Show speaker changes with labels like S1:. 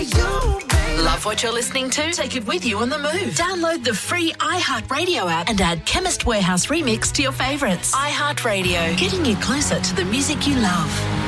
S1: you, baby.
S2: Love what you're listening to? Take it with you on the move. Download the free iHeartRadio app and add Chemist Warehouse Remix to your favourites. iHeartRadio, getting you closer to the music you love.